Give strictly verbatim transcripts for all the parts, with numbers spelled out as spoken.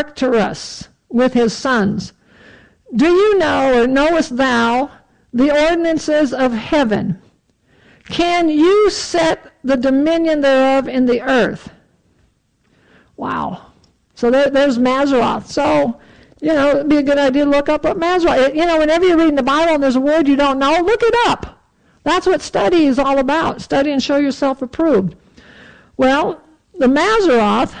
Arcturus with his sons. Do you know, or knowest thou, the ordinances of heaven? Can you set the dominion thereof in the earth? Wow. So there, there's Mazzaroth. So, you know, it'd be a good idea to look up what Mazzaroth. You know, whenever you're reading the Bible and there's a word you don't know, look it up. That's what study is all about. Study and show yourself approved. Well, the Mazzaroth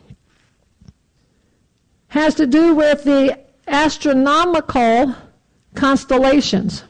has to do with the astronomical constellations,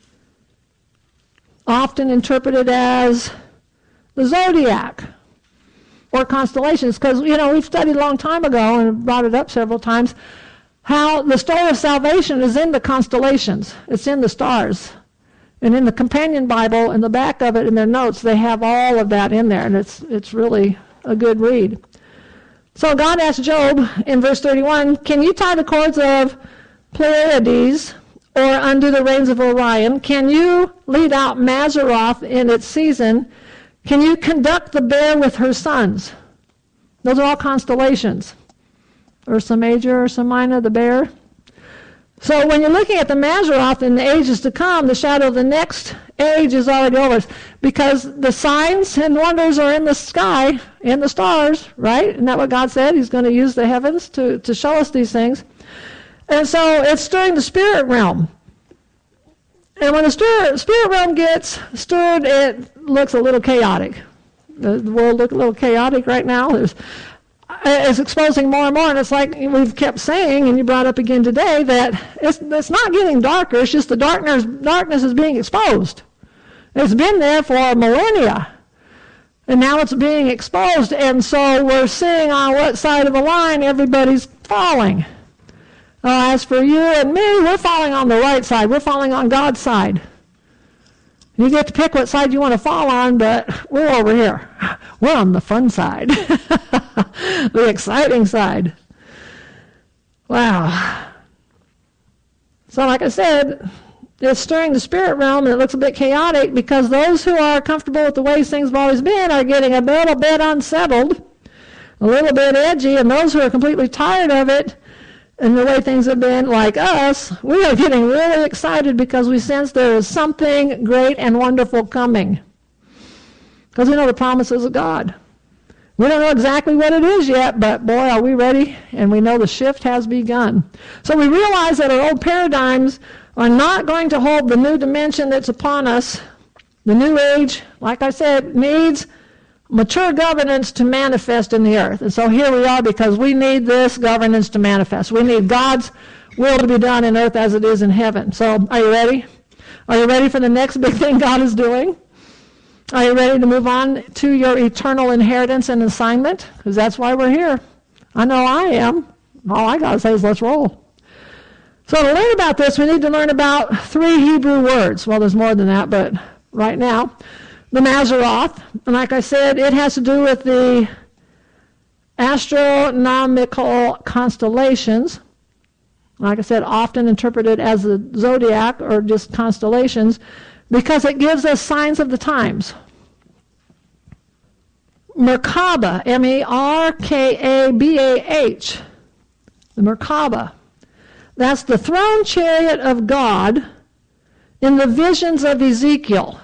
often interpreted as the zodiac or constellations, because, you know, we've studied a long time ago and brought it up several times, how the story of salvation is in the constellations. It's in the stars. And in the companion Bible, in the back of it, in their notes, they have all of that in there, and it's it's really a good read. So God asked Job in verse thirty-one, can you tie the cords of Pleiades or undo the reins of Orion? Can you lead out Mazzaroth in its season? Can you conduct the bear with her sons? Those are all constellations. Ursa Major, Ursa Minor, the bear. So when you're looking at the Mazzaroth in the ages to come, the shadow of the next age is already over us, because the signs and wonders are in the sky, in the stars, right? Isn't that what God said? He's going to use the heavens to, to show us these things. And so it's stirring the spirit realm. And when the spirit, spirit realm gets stirred, it looks a little chaotic. The, the world looks a little chaotic right now. There's It's exposing more and more, and it's like we've kept saying, and you brought up again today, that it's, it's not getting darker, it's just the darkness, darkness is being exposed. It's been there for millennia, and now it's being exposed, and so we're seeing on what side of the line everybody's falling. Uh, as for you and me, we're falling on the right side. We're falling on God's side. You get to pick what side you want to fall on, but we're over here. We're on the fun side. The exciting side. Wow. So like I said, it's stirring the spirit realm, and it looks a bit chaotic because those who are comfortable with the ways things have always been are getting a little bit unsettled, a little bit edgy, and those who are completely tired of it and the way things have been, like us, we are getting really excited because we sense there is something great and wonderful coming. Because we know the promises of God. We don't know exactly what it is yet, but boy, are we ready, and we know the shift has begun. So we realize that our old paradigms are not going to hold the new dimension that's upon us. The new age, like I said, needs mature governance to manifest in the earth. And so here we are because we need this governance to manifest. We need God's will to be done in earth as it is in heaven. So are you ready? Are you ready for the next big thing God is doing? Are you ready to move on to your eternal inheritance and assignment? Because that's why we're here. I know I am. All I got to say is let's roll. So to learn about this, we need to learn about three Hebrew words. Well, there's more than that, but right now, the Mazzaroth, and like I said, it has to do with the astronomical constellations. Like I said, often interpreted as the zodiac or just constellations, because it gives us signs of the times. Merkabah, M E R K A B A H, the Merkabah. That's the throne chariot of God in the visions of Ezekiel.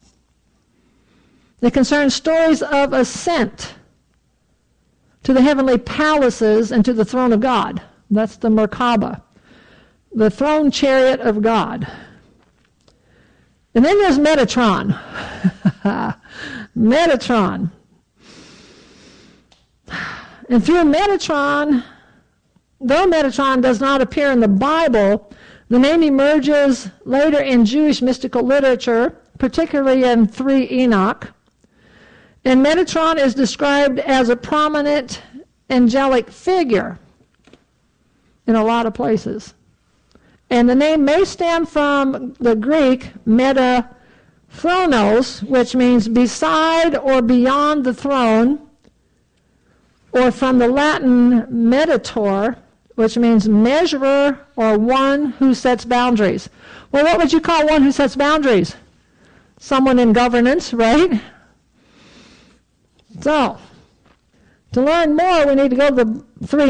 They concern stories of ascent to the heavenly palaces and to the throne of God. That's the Merkabah, the throne chariot of God. And then there's Metatron. Metatron. And through Metatron, though Metatron does not appear in the Bible, the name emerges later in Jewish mystical literature, particularly in three Enoch. And Metatron is described as a prominent angelic figure in a lot of places. And the name may stem from the Greek metathronos, which means beside or beyond the throne, or from the Latin meditor, which means measurer or one who sets boundaries. Well, what would you call one who sets boundaries? Someone in governance, right? So, to learn more, we need to go to the three